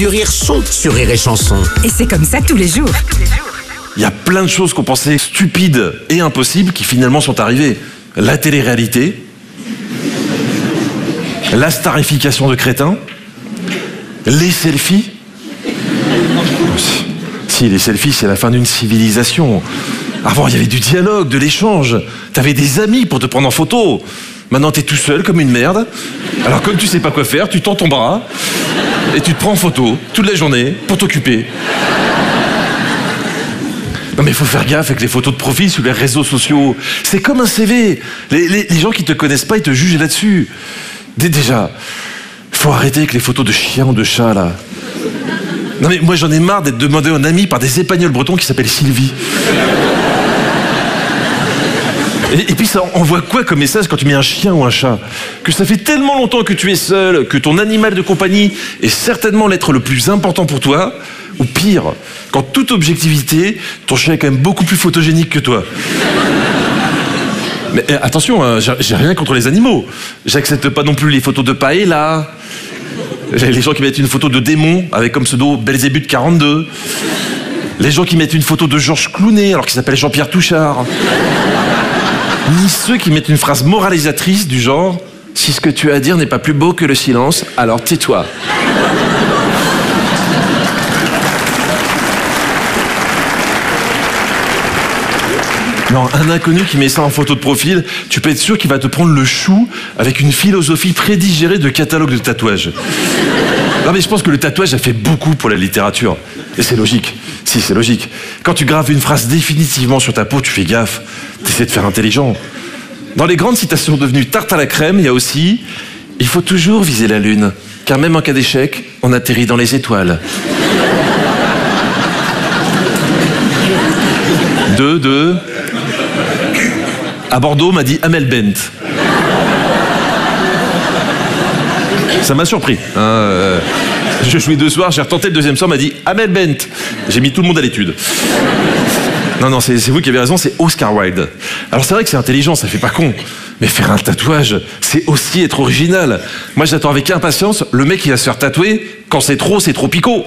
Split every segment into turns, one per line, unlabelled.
Du rire sont sur Rire et Chanson.
Et c'est comme ça tous les jours.
Il y a plein de choses qu'on pensait stupides et impossibles qui finalement sont arrivées. La télé-réalité, la starification de crétins, les selfies. Si, les selfies, c'est la fin d'une civilisation. Avant, il y avait du dialogue, de l'échange. T'avais des amis pour te prendre en photo. Maintenant, t'es tout seul comme une merde. Alors, comme tu sais pas quoi faire, tu tends ton bras et tu te prends en photo toute la journée pour t'occuper. Non mais il faut faire gaffe avec les photos de profil sur les réseaux sociaux. C'est comme un CV. Les gens qui te connaissent pas, ils te jugent là-dessus. Déjà, faut arrêter avec les photos de chiens ou de chats, là. Non mais moi, j'en ai marre d'être demandé en ami par des épagnols bretons qui s'appellent Sylvie. Et puis ça envoie quoi comme message quand tu mets un chien ou un chat? Que ça fait tellement longtemps que tu es seul, que ton animal de compagnie est certainement l'être le plus important pour toi, ou pire, qu'en toute objectivité, ton chien est quand même beaucoup plus photogénique que toi. Mais attention, hein, j'ai rien contre les animaux. J'accepte pas non plus les photos de paella, les gens qui mettent une photo de démon avec comme pseudo Belzébuth 42, les gens qui mettent une photo de Georges Clooney alors qu'il s'appelle Jean-Pierre Touchard, ni ceux qui mettent une phrase moralisatrice du genre « Si ce que tu as à dire n'est pas plus beau que le silence, alors tais-toi ». Non, un inconnu qui met ça en photo de profil, tu peux être sûr qu'il va te prendre le chou avec une philosophie prédigérée de catalogue de tatouage. Non mais je pense que le tatouage a fait beaucoup pour la littérature. Et c'est logique. Si, c'est logique. Quand tu graves une phrase définitivement sur ta peau, tu fais gaffe. T'essaies de faire intelligent. Dans les grandes citations devenues tarte à la crème, il y a aussi « Il faut toujours viser la lune, car même en cas d'échec, on atterrit dans les étoiles. » À Bordeaux, m'a dit Amel Bent. Ça m'a surpris. Je jouais 2 soirs, j'ai retenté le 2e soir, m'a dit Amel Bent. J'ai mis tout le monde à l'étude. Non, c'est vous qui avez raison, c'est Oscar Wilde. Alors c'est vrai que c'est intelligent, ça fait pas con. Mais faire un tatouage, c'est aussi être original. Moi j'attends avec impatience le mec qui va se faire tatouer quand c'est trop picot.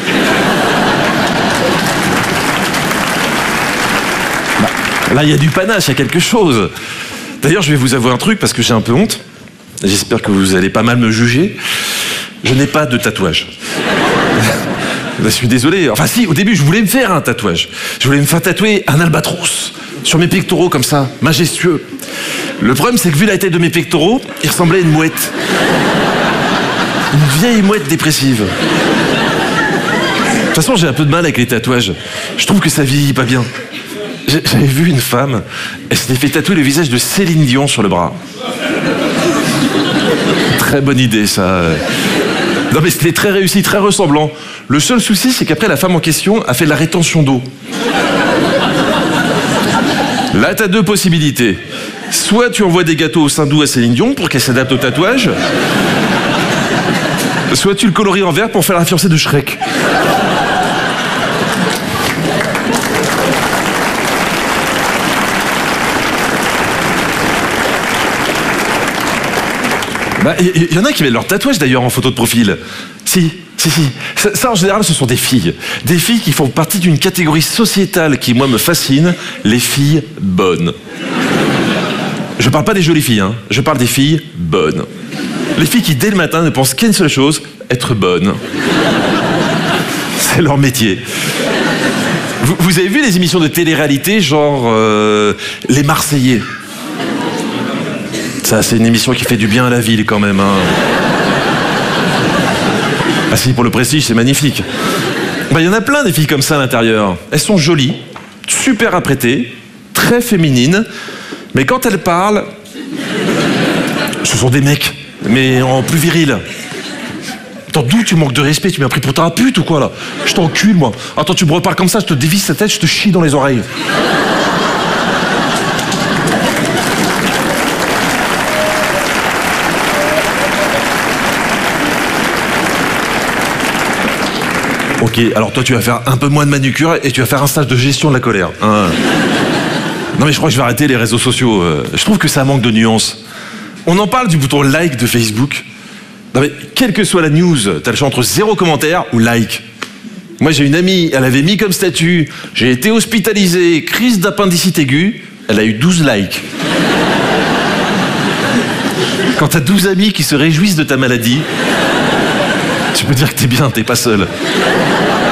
Là, il y a du panache, il y a quelque chose. D'ailleurs, je vais vous avouer un truc parce que j'ai un peu honte. J'espère que vous allez pas mal me juger. Je n'ai pas de tatouage. Je suis désolé. Enfin si, au début, je voulais me faire un tatouage. Je voulais me faire tatouer un albatros sur mes pectoraux comme ça, majestueux. Le problème, c'est que vu la taille de mes pectoraux, il ressemblait à une mouette. Une vieille mouette dépressive. De toute façon, j'ai un peu de mal avec les tatouages. Je trouve que ça vieillit pas bien. J'avais vu une femme, elle s'était fait tatouer le visage de Céline Dion sur le bras. Très bonne idée, ça. Non mais c'était très réussi, très ressemblant. Le seul souci, c'est qu'après, la femme en question a fait de la rétention d'eau. Là, t'as 2 possibilités. Soit tu envoies des gâteaux au saindoux à Céline Dion pour qu'elle s'adapte au tatouage, soit tu le coloris en vert pour faire la fiancée de Shrek. Il y en a qui mettent leur tatouage d'ailleurs en photo de profil. Si. Ça en général ce sont des filles. Des filles qui font partie d'une catégorie sociétale qui moi me fascine, les filles bonnes. Je parle pas des jolies filles, hein. Je parle des filles bonnes. Les filles qui dès le matin ne pensent qu'à une seule chose, être bonnes. C'est leur métier. Vous avez vu les émissions de télé-réalité genre Les Marseillais? Ça, c'est une émission qui fait du bien à la ville quand même. Hein. Ah si, pour le prestige, c'est magnifique. Il y en a plein des filles comme ça à l'intérieur. Elles sont jolies, super apprêtées, très féminines, mais quand elles parlent, ce sont des mecs, mais en plus viril. Attends, d'où tu manques de respect? Tu m'as pris pour ta pute ou quoi là? Je t'encule moi. Attends, tu me reparles comme ça, je te dévisse la tête, je te chie dans les oreilles. Ok, alors toi tu vas faire un peu moins de manucure et tu vas faire un stage de gestion de la colère. Hein. Non mais je crois que je vais arrêter les réseaux sociaux. Je trouve que ça manque de nuances. On en parle du bouton like de Facebook. Non mais, quelle que soit la news, t'as le choix entre 0 commentaire ou like. Moi j'ai une amie, elle avait mis comme statut « J'ai été hospitalisé, crise d'appendicite aiguë », elle a eu 12 likes. Quand t'as 12 amis qui se réjouissent de ta maladie, tu peux dire que t'es bien, t'es pas seul.